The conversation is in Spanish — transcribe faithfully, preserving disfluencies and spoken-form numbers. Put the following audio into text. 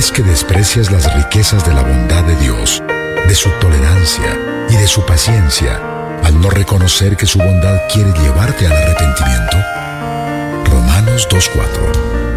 ¿Es que desprecias las riquezas de la bondad de Dios, de su tolerancia y de su paciencia, al no reconocer que su bondad quiere llevarte al arrepentimiento? Romanos dos cuatro.